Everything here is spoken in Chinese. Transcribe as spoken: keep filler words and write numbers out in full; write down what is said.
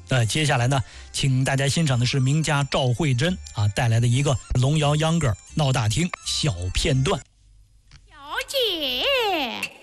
呃，接下来呢，请大家欣赏的是名家赵慧珍啊带来的一个龙谣秧歌闹大厅小片段。 小姐。